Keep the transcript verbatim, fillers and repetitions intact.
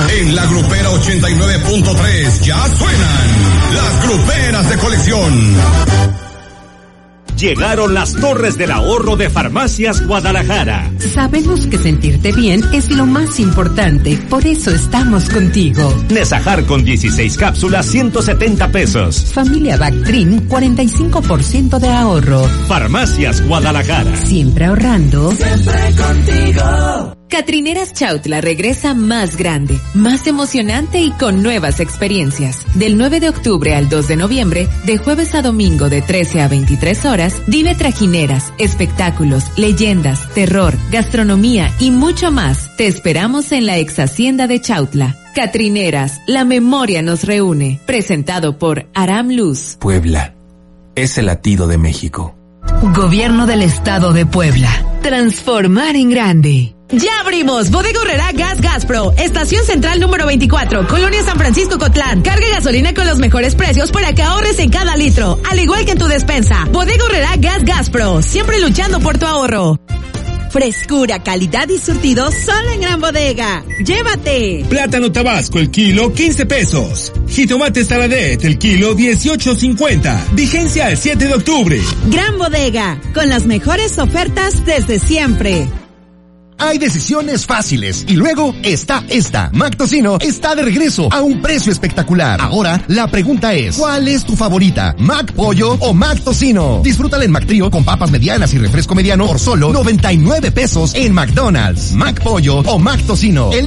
En la Grupera ochenta y nueve punto tres ya suenan las gruperas de colección. Llegaron las torres del ahorro de Farmacias Guadalajara. Sabemos que sentirte bien es lo más importante, por eso estamos contigo. Nesajar con dieciséis cápsulas, ciento setenta pesos. Familia Bactrim, cuarenta y cinco por ciento de ahorro. Farmacias Guadalajara. Siempre ahorrando. Siempre contigo. Catrineras Chautla regresa más grande, más emocionante y con nuevas experiencias. Del nueve de octubre al dos de noviembre, de jueves a domingo de trece a veintitrés horas, vive trajineras, espectáculos, leyendas, terror, gastronomía y mucho más. Te esperamos en la ex hacienda de Chautla. Catrineras, la memoria nos reúne. Presentado por Aram Luz. Puebla es el latido de México. Gobierno del Estado de Puebla. Transformar en grande. Ya abrimos. Bodega Aurrerá Gas Gaspro. Estación Central número veinticuatro. Colonia San Francisco Cotlán. Carga gasolina con los mejores precios para que ahorres en cada litro. Al igual que en tu despensa. Bodega Aurrerá Gas Gaspro. Siempre luchando por tu ahorro. Frescura, calidad y surtido solo en Gran Bodega. ¡Llévate! Plátano Tabasco el kilo quince pesos. Jitomate Saladet el kilo dieciocho cincuenta. Vigencia el siete de octubre. Gran Bodega, con las mejores ofertas desde siempre. Hay decisiones fáciles y luego está esta. Mac Tocino está de regreso a un precio espectacular. Ahora, la pregunta es, ¿cuál es tu favorita? ¿Mac Pollo o Mac Tocino? Disfrútala en Mac Trío con papas medianas y refresco mediano por solo noventa y nueve pesos en McDonald's. Mac Pollo o Mac Tocino. El